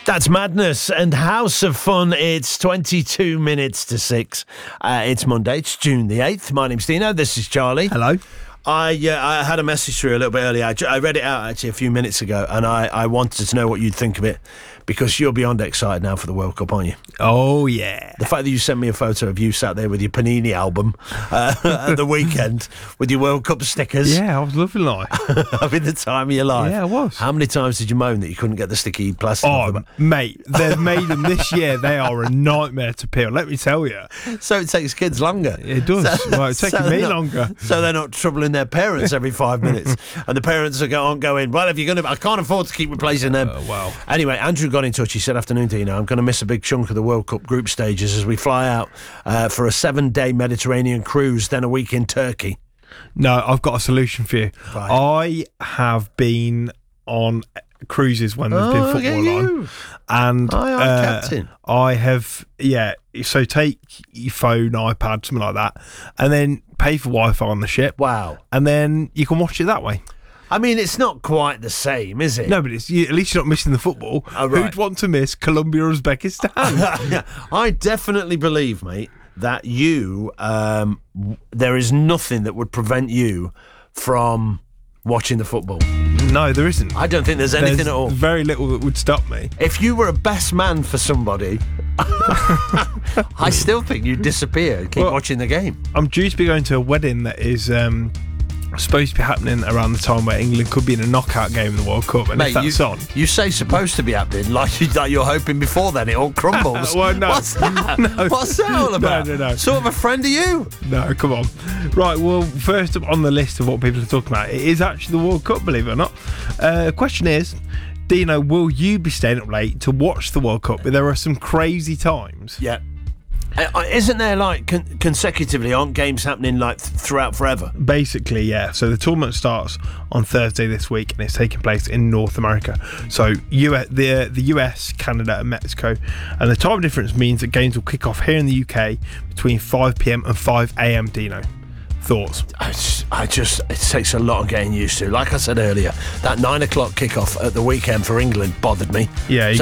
That's Madness and House of Fun. It's 22 minutes to 6. It's Monday. It's June the 8th. My name's Dino. This is Charlie. Hello. I had a message through a little bit earlier. I read it out actually a few minutes ago, and I wanted to know what you'd think of it, because you're beyond excited now for the World Cup, aren't you? Oh, yeah. The fact that you sent me a photo of you sat there with your Panini album at the weekend with your World Cup stickers. Yeah, I was loving life. Having the time of your life. Yeah, I was. How many times did you moan that you couldn't get the sticky plastic off them? Mate, they've made them this year. They are a nightmare to peel, let me tell you. So it takes kids longer. It does. Well, it's taking me longer. So they're not troubling their parents every 5 minutes. And the parents aren't going, well, if you're going to, I can't afford to keep replacing them. Wow. Anyway, Andrew got in touch. He said, afternoon, Dino. I'm going to miss a big chunk of the World Cup group stages as we fly out for a 7-day Mediterranean cruise, then a week in Turkey. No, I've got a solution for you. Right. I have been on cruises when there's been football on, and captain. I have, so take your phone, iPad, something like that, and then pay for Wi-Fi on the ship. Wow. And then you can watch it that way. I mean, it's not quite the same, is it? No, but at least you're not missing the football. Oh, right. Who'd want to miss Colombia, Uzbekistan? I definitely believe, mate, that you, there is nothing that would prevent you from watching the football. No, there isn't. I don't think there's anything at all. Very little that would stop me. If you were a best man for somebody, I still think you'd disappear and keep watching the game. I'm due to be going to a wedding that is supposed to be happening around the time where England could be in a knockout game in the World Cup, and Mate, if that's on, you say supposed to be happening like you're hoping before then it all crumbles. Well, no. What's that? No. What's that all about? No. Sort of a friend of you? No, come on. Right, well, first up on the list of what people are talking about, it is actually the World Cup, believe it or not. Question is, Dino, will you be staying up late to watch the World Cup? There are some crazy times. Yeah. Isn't there, like, consecutively, aren't games happening, like, throughout forever? Basically, yeah. So the tournament starts on Thursday this week, and it's taking place in North America. So the US, Canada and Mexico. And the time difference means that games will kick off here in the UK between 5 p.m. and 5 a.m, Dino. Thoughts? It takes a lot of getting used to. Like I said earlier, that 9 o'clock kickoff at the weekend for England bothered me. Yeah,